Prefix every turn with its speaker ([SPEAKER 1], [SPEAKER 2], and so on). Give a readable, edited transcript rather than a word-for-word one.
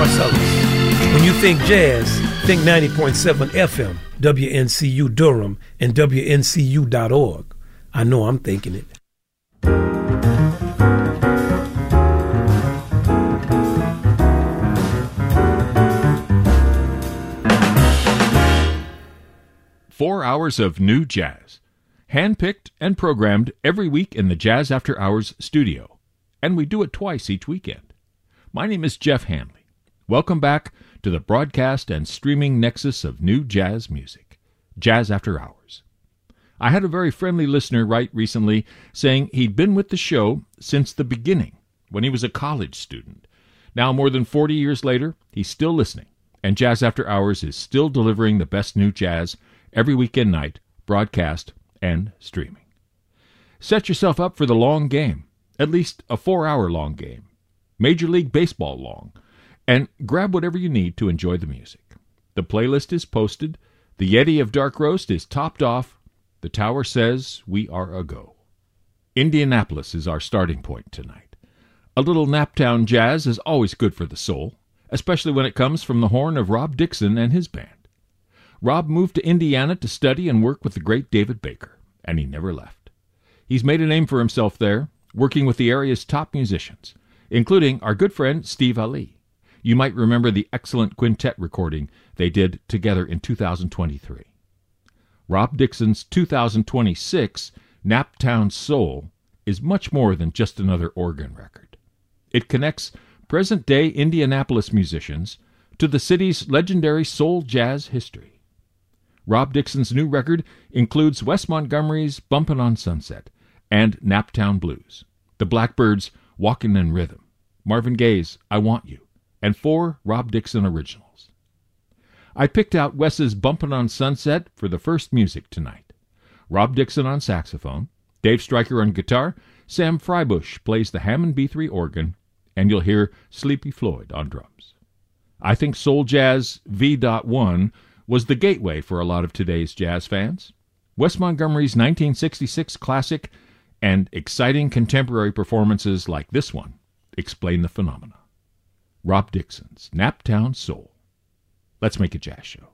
[SPEAKER 1] Marcellus. When you think jazz, think 90.7 FM, WNCU Durham, and WNCU.org. I know I'm thinking it.
[SPEAKER 2] Four hours of new jazz, handpicked and programmed every week in the Jazz After Hours studio, and we do it twice each weekend. My name is Jeff Hanley. Welcome back to the broadcast and streaming nexus of new jazz music, Jazz After Hours. I had a very friendly listener write recently saying he'd been with the show since the beginning, when he was a college student. Now, more than 40 years later, he's still listening, and Jazz After Hours is still delivering the best new jazz every weekend night, broadcast, and streaming. Set yourself up for the long game, at least a 4-hour long game, Major League Baseball long, and grab whatever you need to enjoy the music. The playlist is posted, the Yeti of Dark Roast is topped off, the tower says we are a go. Indianapolis is our starting point tonight. A little Naptown jazz is always good for the soul, especially when it comes from the horn of Rob Dixon and his band. Rob moved to Indiana to study and work with the great David Baker, and he never left. He's made a name for himself there, working with the area's top musicians, including our good friend Steve Ali. You might remember the excellent quintet recording they did together in 2023. Rob Dixon's 2026 Naptown Soul is much more than just another organ record. It connects present-day Indianapolis musicians to the city's legendary soul jazz history. Rob Dixon's new record includes Wes Montgomery's Bumpin' on Sunset and Naptown Blues, the Blackbyrds' Walkin' in Rhythm, Marvin Gaye's I Want You, and 4 Rob Dixon originals. I picked out Wes's Bumpin' on Sunset for the first music tonight. Rob Dixon on saxophone, Dave Stryker on guitar, Sam Freibush plays the Hammond B3 organ, and you'll hear Sleepy Floyd on drums. I think Soul Jazz V.1 was the gateway for a lot of today's jazz fans. Wes Montgomery's 1966 classic and exciting contemporary performances like this one explain the phenomena. Rob Dixon's Naptown Soul. Let's make a jazz show.